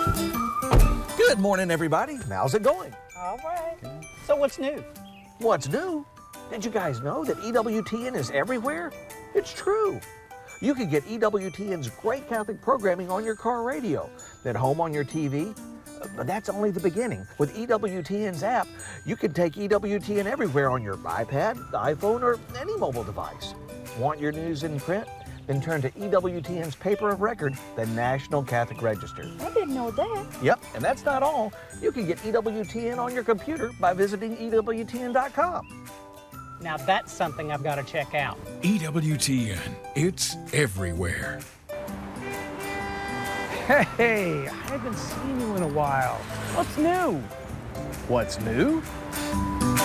Good morning, everybody. How's it going? All right. So what's new? What's new? Did you guys know that EWTN is everywhere? It's true. You can get EWTN's great Catholic programming on your car radio, then home on your TV. But that's only the beginning. With EWTN's app, you can take EWTN everywhere on your iPad, iPhone, or any mobile device. Want your news in print? Then turn to EWTN's paper of record, the National Catholic Register. I didn't know that. Yep, and that's not all. You can get EWTN on your computer by visiting EWTN.com. Now that's something I've got to check out. EWTN, it's everywhere. Hey, I haven't seen you in a while. What's new? What's new?